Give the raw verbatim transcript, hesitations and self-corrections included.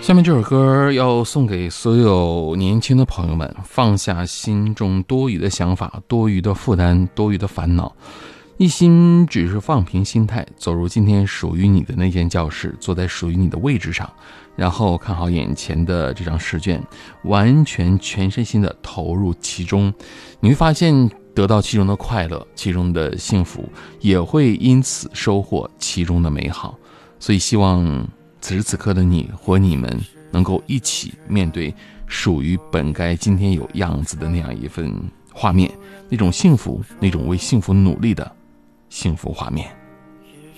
下面这首歌要送给所有年轻的朋友们，放下心中多余的想法、多余的负担、多余的烦恼，一心只是放平心态，走入今天属于你的那间教室，坐在属于你的位置上，然后看好眼前的这张试卷，完全全身心的投入其中，你会发现得到其中的快乐，其中的幸福，也会因此收获其中的美好。所以希望此时此刻的你和你们能够一起面对属于本该今天有样子的那样一份画面，那种幸福，那种为幸福努力的幸福画面。